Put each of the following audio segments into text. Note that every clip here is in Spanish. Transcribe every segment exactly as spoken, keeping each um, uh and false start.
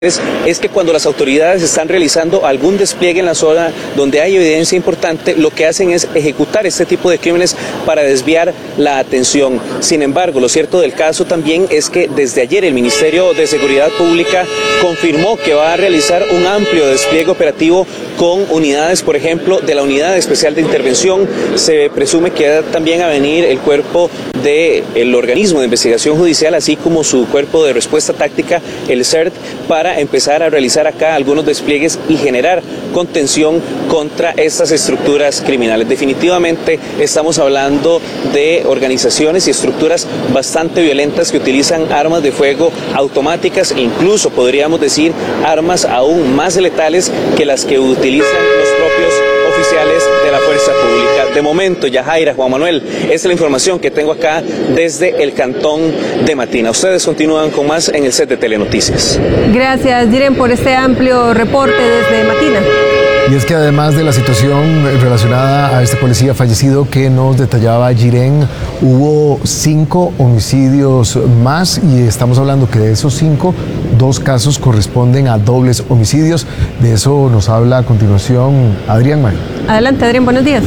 es que cuando las autoridades están realizando algún despliegue en la zona donde hay evidencia importante, lo que hacen es ejecutar este tipo de crímenes para desviar la atención. Sin embargo, lo cierto del caso también es que desde ayer el Ministerio de Seguridad Pública confirmó que va a realizar un amplio despliegue operativo con unidades, por ejemplo, de la Unidad Especial de Intervención. Se presume que va también a venir el cuerpo del organismo de investigación judicial, así como su cuerpo de respuesta táctica, el C E R T, para empezar a realizar acá algunos despliegues y generar contención contra estas estructuras criminales. Definitivamente estamos hablando de organizaciones y estructuras bastante violentas que utilizan armas de fuego automáticas, incluso podríamos decir armas aún más letales que las que utilizan los propios oficiales de la fuerza pública. De momento, Yajaira, Juan Manuel, esta es la información que tengo acá desde el cantón de Matina. Ustedes continúan con más en el set de Telenoticias. Gracias, Jiren, por este amplio reporte desde Matina. Y es que además de la situación relacionada a este policía fallecido que nos detallaba Jiren, hubo cinco homicidios más y estamos hablando que de esos cinco, dos casos corresponden a dobles homicidios. De eso nos habla a continuación Adrián Mario. Adelante, Adrián, buenos días.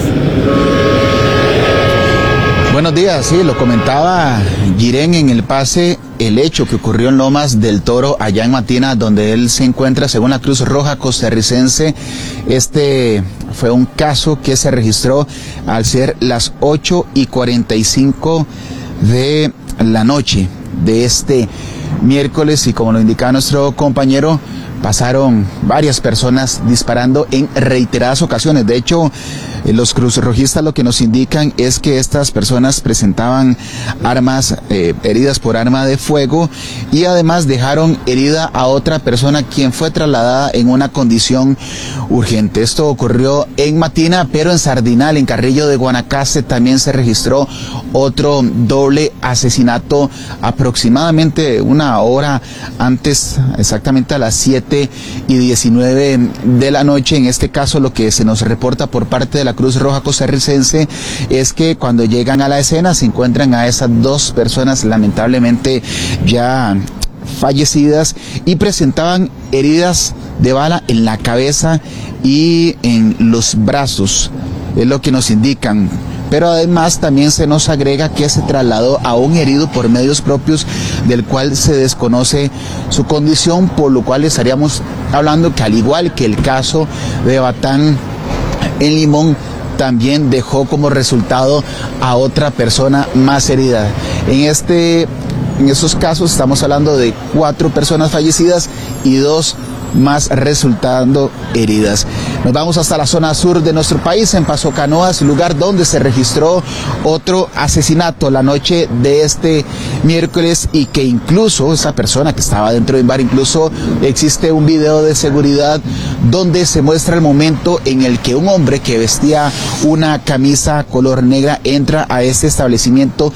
Buenos días, sí, lo comentaba Jiren en el pase, el hecho que ocurrió en Lomas del Toro, allá en Matina, donde él se encuentra, según la Cruz Roja costarricense. Este fue un caso que se registró al ser las ocho y cuarenta y cinco de la noche de este miércoles, y como lo indicaba nuestro compañero, pasaron varias personas disparando en reiteradas ocasiones. De hecho, los cruzrojistas lo que nos indican es que estas personas presentaban armas, eh, heridas por arma de fuego, y además dejaron herida a otra persona quien fue trasladada en una condición urgente. Esto ocurrió en Matina, pero en Sardinal, en Carrillo de Guanacaste, también se registró otro doble asesinato aproximadamente una hora antes, exactamente a las siete y diecinueve de la noche. En este caso, lo que se nos reporta por parte de la Cruz Roja costarricense es que cuando llegan a la escena se encuentran a esas dos personas lamentablemente ya fallecidas y presentaban heridas de bala en la cabeza y en los brazos, es lo que nos indican. Pero además también se nos agrega que se trasladó a un herido por medios propios, del cual se desconoce su condición, por lo cual estaríamos hablando que, al igual que el caso de Batán en Limón, también dejó como resultado a otra persona más herida. En este, en estos casos estamos hablando de cuatro personas fallecidas y dos más resultando heridas. Nos vamos hasta la zona sur de nuestro país, en Paso Canoas, lugar donde se registró otro asesinato la noche de este miércoles, y que incluso esa persona que estaba dentro del bar, incluso existe un video de seguridad donde se muestra el momento en el que un hombre que vestía una camisa color negra entra a este establecimiento